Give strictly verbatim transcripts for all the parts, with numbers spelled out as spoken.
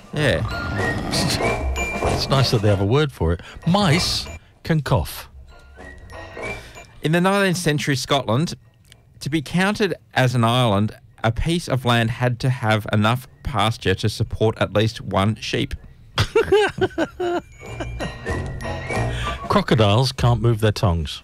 Yeah. It's nice that they have a word for it. Mice can cough. In the nineteenth century Scotland, to be counted as an island, a piece of land had to have enough pasture to support at least one sheep. Crocodiles can't move their tongues.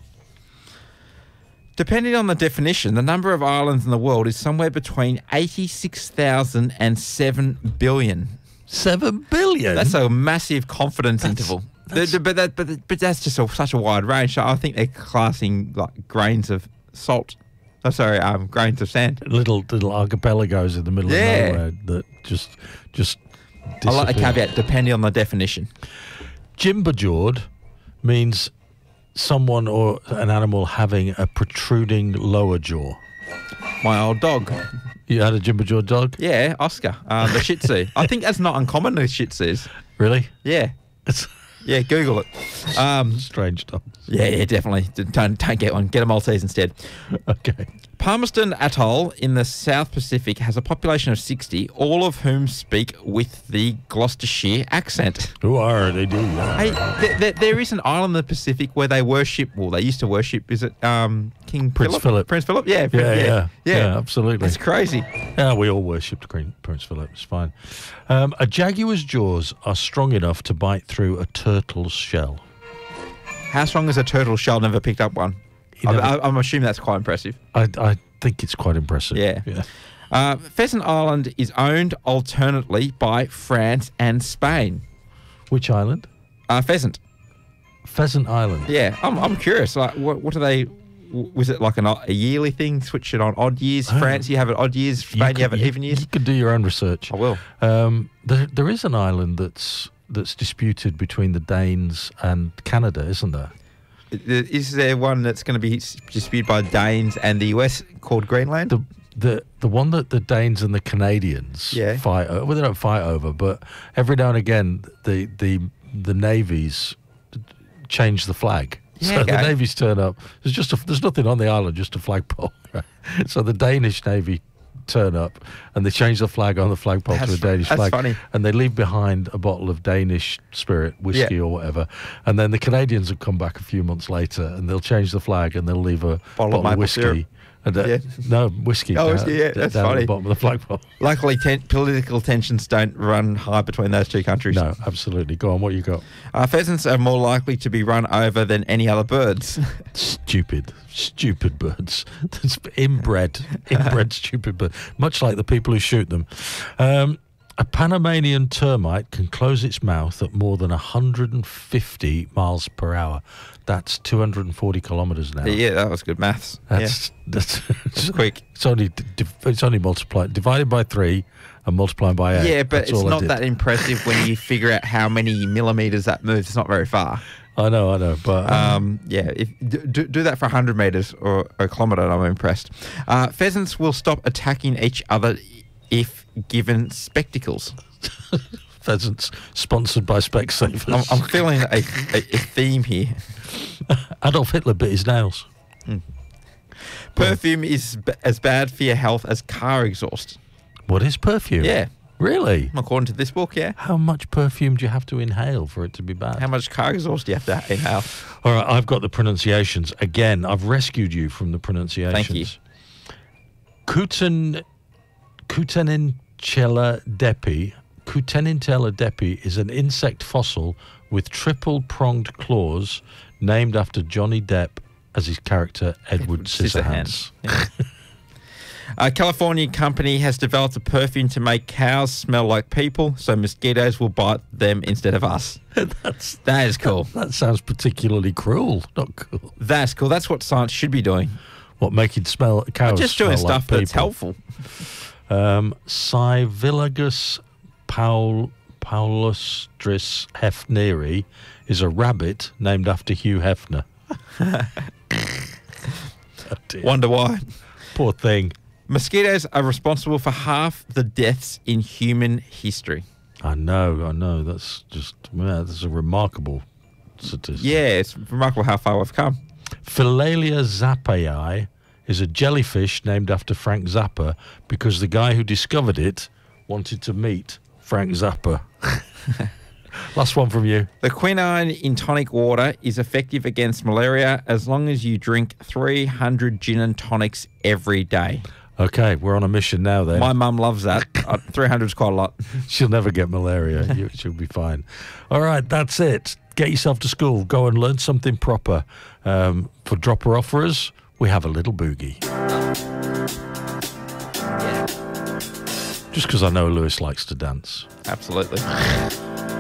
Depending on the definition, the number of islands in the world is somewhere between eighty-six thousand and seven billion. Seven billion? That's a massive confidence That's- interval. that's- The- the- but, that, but, but that's just a, such a wide range. So I think they're classing like grains of salt. Oh, sorry, um, grains of sand. Little little archipelagos in the middle Yeah. of nowhere that just just. I like the disappear. caveat, depending on the definition. Jimbajord means someone or an animal having a protruding lower jaw. My old dog. You had a Jimbajord dog? Yeah, Oscar, uh, the Shih Tzu. I think that's not uncommon with Shih Tzus. Really? Yeah, It's yeah, Google it. Um, strange dog. yeah, yeah, definitely. Don't, don't get one. Get a Maltese instead. Okay. Palmerston Atoll in the South Pacific has a population of sixty, all of whom speak with the Gloucestershire accent. Who are they? Do yeah. Hey, th- th- there is an island in the Pacific where they worship, well, they used to worship, is it um, King Prince Philip? Philip. Prince Philip? Yeah, Yeah, yeah, yeah, absolutely. That's crazy. Yeah, we all worshipped Queen Prince Philip. It's fine. Um, a jaguar's jaws are strong enough to bite through a turtle's shell. How strong is a turtle shell? Never picked up one. You I, never- I, I'm assuming that's quite impressive. I, I think it's quite impressive. Yeah. yeah. Uh, Pheasant Island is owned alternately by France and Spain. Which island? Uh, pheasant. Pheasant Island. Yeah, I'm, I'm curious. Like, what, what do they? w- Was it like an, o- a yearly thing? Switch it on odd years. Oh. France, you have it odd years. Spain, you, have it even years. You could do your own research. I will. Um, there, there is an island that's that's disputed between the Danes and Canada, isn't there? Is there one that's going to be s- disputed by Danes and the U S called Greenland? The the the one that the Danes and the Canadians Yeah. fight over. Well, they don't fight over, but every now and again the the the navies change the flag. Yeah, so the okay. navies turn up. There's just a, there's nothing on the island, just a flagpole. Right? So the Danish navy turn up and they change the flag on the flagpole That's to a Danish fu- that's flag, funny. and they leave behind a bottle of Danish spirit whiskey Yeah. or whatever. And then the Canadians will come back a few months later and they'll change the flag and they'll leave a Bottle of bottle, of maple whiskey. syrup. And, uh, Yeah. No, whiskey. Oh, down- whiskey, yeah, d- that's down at funny. the bottom of the flagpole. Luckily, ten- political tensions don't run high between those two countries. No, absolutely. Go on, what you got? Uh, pheasants are more likely to be run over than any other birds. Stupid, stupid birds. That's inbred, inbred stupid bird. Much like the people who shoot them. Um, a Panamanian termite can close its mouth at more than one hundred fifty miles per hour. That's two hundred forty kilometres an hour. Yeah, that was good maths. That's, that's, It's quick. It's only d- div- it's only multiplied divided by three and multiplied by eight. Yeah, but That's it's all I not did. that impressive when you figure out how many millimetres that moves. It's not very far. I know, I know, but um, Um, yeah, if do, do that for one hundred metres or a kilometre, and I'm impressed. Uh, pheasants will stop attacking each other if given spectacles. pheasants sponsored by Specsavers. I'm, I'm feeling a, a, a theme here. Adolf Hitler bit his nails. Perfume is b- as bad for your health as car exhaust. What is perfume? Yeah, Really? according to this book, yeah. How much perfume do you have to inhale for it to be bad? How much car exhaust do you have to inhale? All right, I've got the pronunciations. Again, I've rescued you from the pronunciations. Thank you. Cuten, Cutenintella depi. Cutenintella depi is an insect fossil with triple-pronged claws named after Johnny Depp as his character Edward, Scissorhands. Yeah. A California company has developed a perfume to make cows smell like people, so mosquitoes will bite them instead of us. That's, That is cool. that sounds particularly cruel, not cool. That's cool. That's what science should be doing. What, making smell cows Just doing smell like stuff that's people? helpful. Um, Cyvillagus paul, paulustris hefneri is a rabbit named after Hugh Hefner. Oh dear. Wonder why. Poor thing. Mosquitoes are responsible for half the deaths in human history. I know, I know. That's just, yeah, that's a remarkable statistic. Yeah, it's remarkable how far we've come. Philalia zappaei is a jellyfish named after Frank Zappa because the guy who discovered it wanted to meet Frank Zappa. Last one from you. The quinine in tonic water is effective against malaria as long as you drink three hundred gin and tonics every day. Okay, we're on a mission now then. My mum loves that. Uh, three hundred is quite a lot. She'll never get malaria. You, she'll be fine. All right, that's it. Get yourself to school. Go and learn something proper. Um, for dropper offerers, we have a little boogie. Just because I know Lewis likes to dance. Absolutely.